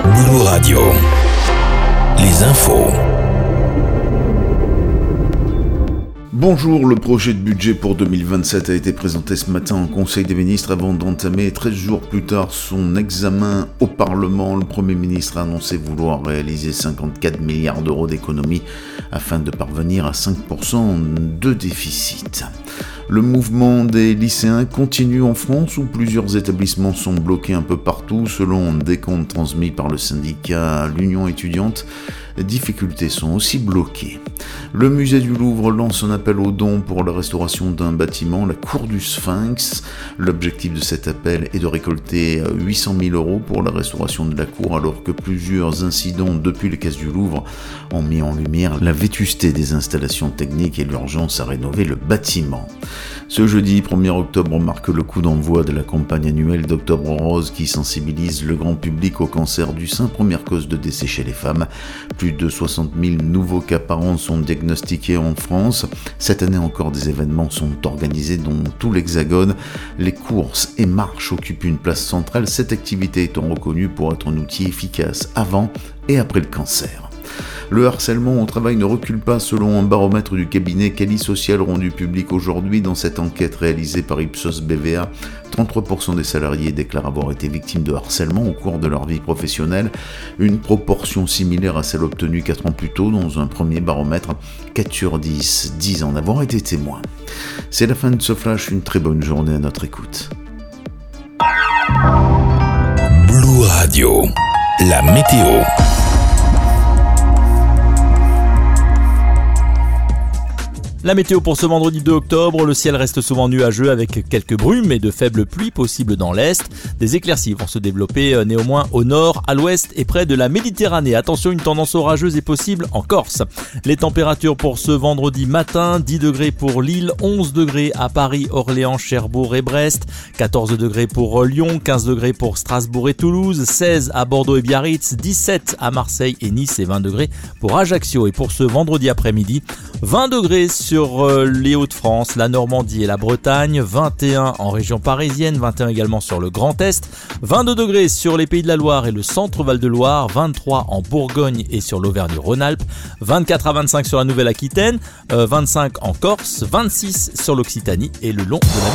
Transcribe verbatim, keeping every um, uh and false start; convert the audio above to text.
Blue Radio. Les infos. Bonjour, le projet de budget pour deux mille vingt-sept a été présenté ce matin en Conseil des ministres avant d'entamer treize jours plus tard son examen au Parlement. Le Premier ministre a annoncé vouloir réaliser cinquante-quatre milliards d'euros d'économies afin de parvenir à cinq pour cent de déficit. Le mouvement des lycéens continue en France où plusieurs établissements sont bloqués un peu partout. Selon des comptes transmis par le syndicat l'Union étudiante, les difficultés sont aussi bloquées. Le musée du Louvre lance un appel aux dons pour la restauration d'un bâtiment, la cour du Sphinx. L'objectif de cet appel est de récolter huit cent mille euros pour la restauration de la cour, alors que plusieurs incidents depuis les caisses du Louvre ont mis en lumière la vétusté des installations techniques et l'urgence à rénover le bâtiment. Ce jeudi premier octobre marque le coup d'envoi de la campagne annuelle d'Octobre Rose qui sensibilise le grand public au cancer du sein, première cause de décès chez les femmes. Plus de soixante mille nouveaux cas par an sont diagnostiqués en France. Cette année encore, des événements sont organisés dans tout l'Hexagone. Les courses et marches occupent une place centrale, cette activité étant reconnue pour être un outil efficace avant et après le cancer. Le harcèlement au travail ne recule pas selon un baromètre du cabinet Cali Social rendu public aujourd'hui. Dans cette enquête réalisée par Ipsos B V A, trente-trois pour cent des salariés déclarent avoir été victimes de harcèlement au cours de leur vie professionnelle, une proportion similaire à celle obtenue quatre ans plus tôt dans un premier baromètre. quatre sur dix disent en avoir été témoins. C'est la fin de ce flash, une très bonne journée à notre écoute. Blue Radio. La météo. La météo pour ce vendredi deux octobre, le ciel reste souvent nuageux avec quelques brumes et de faibles pluies possibles dans l'est. Des éclaircies vont se développer néanmoins au nord, à l'ouest et près de la Méditerranée. Attention, une tendance orageuse est possible en Corse. Les températures pour ce vendredi matin, dix degrés pour Lille, onze degrés à Paris, Orléans, Cherbourg et Brest, quatorze degrés pour Lyon, quinze degrés pour Strasbourg et Toulouse, seize à Bordeaux et Biarritz, dix-sept à Marseille et Nice et vingt degrés pour Ajaccio. Et pour ce vendredi après-midi, vingt degrés sur sur les Hauts-de-France, la Normandie et la Bretagne, vingt et un en région parisienne, vingt et un également sur le Grand Est, vingt-deux degrés sur les Pays de la Loire et le centre Val-de-Loire, vingt-trois en Bourgogne et sur l'Auvergne-Rhône-Alpes, vingt-quatre à vingt-cinq sur la Nouvelle-Aquitaine, vingt-cinq en Corse, vingt-six sur l'Occitanie et le long de la